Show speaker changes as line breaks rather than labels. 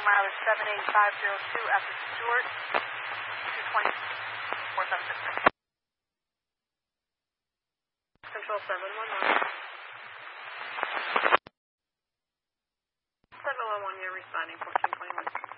mileage 78502 after Stewart, 220, 476. Control 711. 711, you're responding for